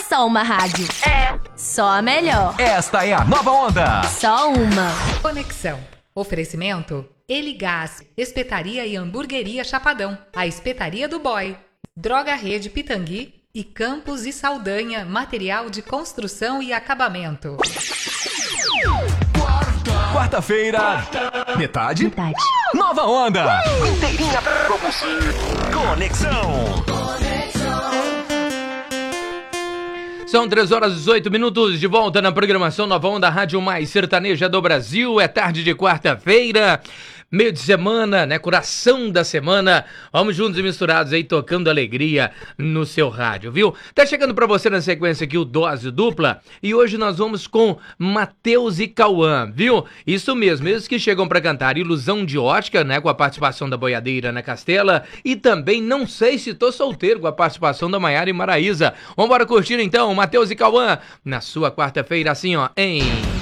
só uma rádio. É. Só a melhor. Esta é a Nova Onda. Só uma. Conexão. Oferecimento Eligás, Espetaria e Hamburgueria Chapadão, a Espetaria do Boy, Droga Rede Pitangui e Campos e Saldanha, material de construção e acabamento. Quarta-feira, metade. Nova Onda. Inteirinha pra você. Conexão. São 3h18, de volta na programação Nova Onda, Rádio Mais Sertaneja do Brasil. É tarde de quarta-feira, meio de semana, né? Coração da semana. Vamos juntos e misturados aí, tocando alegria no seu rádio, viu? Tá chegando pra você na sequência aqui o Dose Dupla. E hoje nós vamos com Matheus e Cauã, viu? Isso mesmo, eles que chegam pra cantar Ilusão de Ótica, né? Com a participação da Boiadeira Ana Castela. E também Não Sei Se Tô Solteiro, com a participação da Maiara e Maraísa. Vambora curtir então, Matheus e Cauã, na sua quarta-feira, assim ó, em...